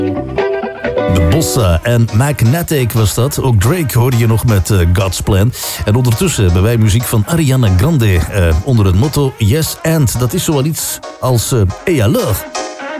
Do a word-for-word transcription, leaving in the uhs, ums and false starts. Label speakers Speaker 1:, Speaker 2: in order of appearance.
Speaker 1: De Bossa en Magnetic was dat. Ook Drake hoorde je nog met uh, God's Plan. En ondertussen hebben wij muziek van Ariana Grande uh, onder het motto Yes and. Dat is zoal iets als uh, Et alors?